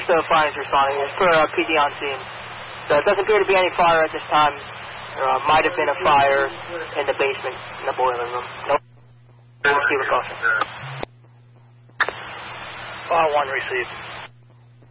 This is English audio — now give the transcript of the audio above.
So fire is responding. It's for PD on scene. So it doesn't appear to be any fire at this time. There might have been a fire in the basement, in the boiler room. Nope. Proceed with caution. Fire 1 received.